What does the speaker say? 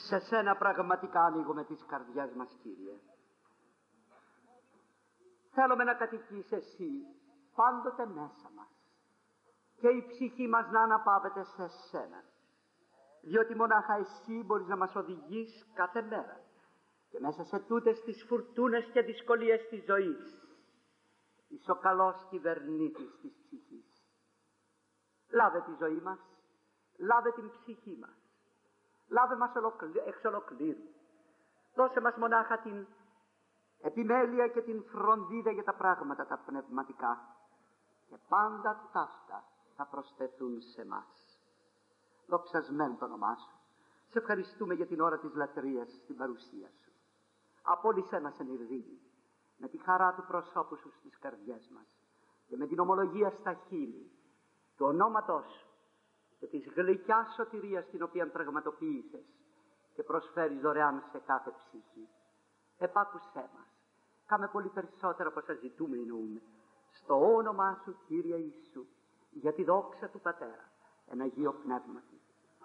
Σε σένα πραγματικά ανοίγουμε τις καρδιές μας, Κύριε. Θέλουμε να κατοικείς εσύ πάντοτε μέσα μας και η ψυχή μας να αναπαύεται σε σένα, διότι μονάχα εσύ μπορείς να μας οδηγείς κάθε μέρα και μέσα σε τούτες τις φουρτούνες και δυσκολίες της ζωής είσαι ο καλός κυβερνήτης της ψυχής. Λάβε τη ζωή μας, λάβε την ψυχή μας, λάβε μας εξ ολοκλήρου. Δώσε μας μονάχα την επιμέλεια και την φροντίδα για τα πράγματα τα πνευματικά και πάντα ταύτα θα προσθεθούν σε μας. Δοξασμένο το όνομά σου. Σε ευχαριστούμε για την ώρα της λατρείας στην παρουσία σου. Απόλυσέ μας εν ειρήνη, με τη χαρά του προσώπου σου στις καρδιές μας και με την ομολογία στα χείλη του ονόματός σου και της γλυκιάς σωτηρίας την οποία πραγματοποίησες και προσφέρεις δωρεάν σε κάθε ψυχή. Επάκουσέ μας. Κάμε πολύ περισσότερο από όσα ζητούμε ή νοούμε. Στο όνομά σου, Κύριε Ιησού, για τη δόξα του Πατέρα, εν Αγίο Πνεύματι.